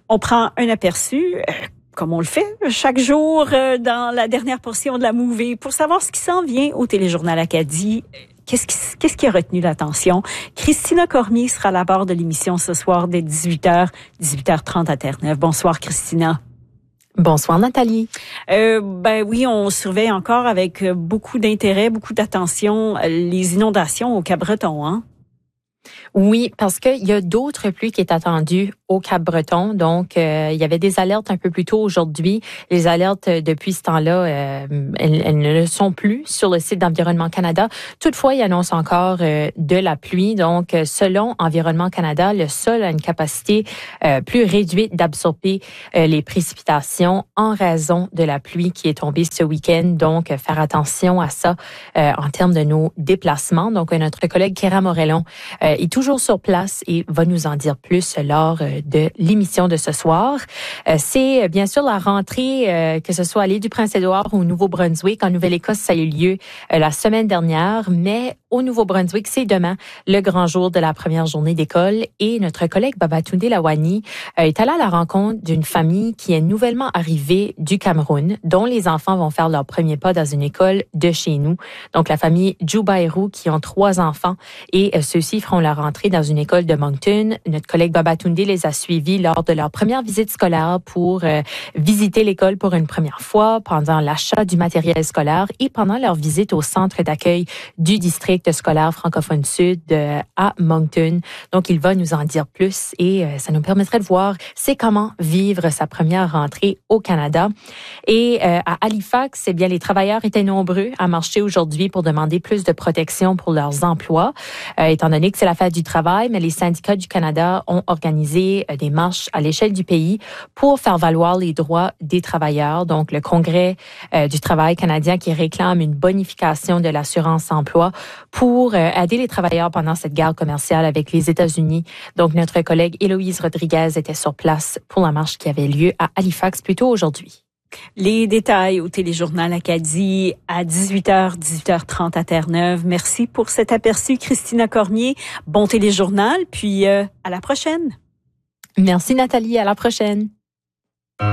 On prend un aperçu, comme on le fait chaque jour dans la dernière portion de la Mouvée, pour savoir ce qui s'en vient au Téléjournal Acadie. Qu'est-ce qui a retenu l'attention? Christina Cormier sera à la barre de l'émission ce soir dès 18h30 à Terre-Neuve. Bonsoir, Christina. Bonsoir, Nathalie. Oui, on surveille encore avec beaucoup d'intérêt, beaucoup d'attention les inondations au Cap-Breton, hein? Oui, parce qu'il y a d'autres pluies qui est attendues au Cap-Breton. Donc, il y avait des alertes un peu plus tôt aujourd'hui. Les alertes, depuis ce temps-là, elles ne le sont plus sur le site d'Environnement Canada. Toutefois, il annonce encore de la pluie. Donc, selon Environnement Canada, le sol a une capacité plus réduite d'absorber les précipitations en raison de la pluie qui est tombée ce week-end. Donc, faire attention à ça en termes de nos déplacements. Donc, notre collègue Kéra Morellon est toujours sur place et va nous en dire plus lors de l'émission de ce soir. C'est bien sûr la rentrée, que ce soit à l'île du Prince-Édouard ou au Nouveau-Brunswick. En Nouvelle-Écosse, ça a eu lieu la semaine dernière, mais au Nouveau-Brunswick, c'est demain le grand jour de la première journée d'école et notre collègue Babatunde Lawani est allé à la rencontre d'une famille qui est nouvellement arrivée du Cameroun, dont les enfants vont faire leur premier pas dans une école de chez nous. Donc, la famille Djoubairou qui ont 3 enfants et ceux-ci feront leur entrée dans une école de Moncton. Notre collègue Babatunde les a suivis lors de leur première visite scolaire pour visiter l'école pour une première fois, pendant l'achat du matériel scolaire et pendant leur visite au centre d'accueil du district scolaire francophone sud à Moncton. Donc, il va nous en dire plus et ça nous permettrait de voir c'est comment vivre sa première rentrée au Canada. Et à Halifax, eh bien, les travailleurs étaient nombreux à marcher aujourd'hui pour demander plus de protection pour leurs emplois. Étant donné que c'est la fête du travail, mais les syndicats du Canada ont organisé des marches à l'échelle du pays pour faire valoir les droits des travailleurs. Donc, le Congrès du travail canadien qui réclame une bonification de l'assurance-emploi pour aider les travailleurs pendant cette guerre commerciale avec les États-Unis. Donc, notre collègue Héloïse Rodriguez était sur place pour la marche qui avait lieu à Halifax plus tôt aujourd'hui. Les détails au Téléjournal Acadie à 18h30 à Terre-Neuve. Merci pour cet aperçu, Christina Cormier. Bon Téléjournal, puis à la prochaine. Merci, Nathalie. À la prochaine.